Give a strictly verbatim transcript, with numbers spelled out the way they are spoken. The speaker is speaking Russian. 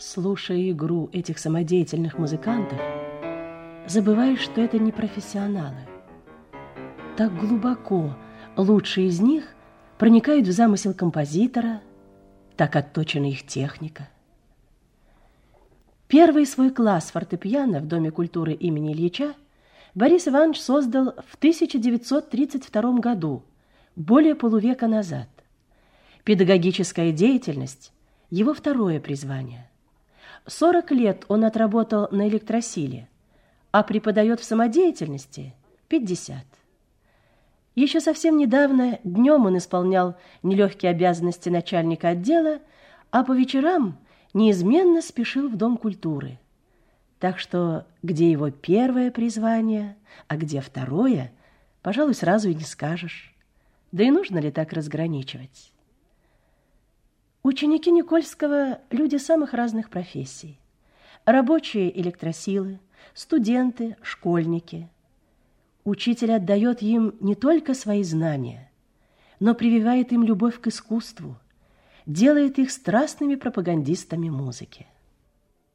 Слушая игру этих самодеятельных музыкантов, забываешь, что это не профессионалы. Так глубоко лучшие из них проникают в замысел композитора, так отточена их техника. Первый свой класс фортепиано в Доме культуры имени Ильича Борис Иванович создал в тысяча девятьсот тридцать втором году, более полувека назад. Педагогическая деятельность – его второе призвание. сорок лет он отработал на электросиле, а преподает в самодеятельности – пятьдесят. Еще совсем недавно днем он исполнял нелегкие обязанности начальника отдела, а по вечерам неизменно спешил в Дом культуры. Так что где его первое призвание, а где второе, пожалуй, сразу и не скажешь. Да и нужно ли так разграничивать? Ученики Никольского – люди самых разных профессий. Рабочие электросилы, студенты, школьники. Учитель отдает им не только свои знания, но прививает им любовь к искусству, делает их страстными пропагандистами музыки.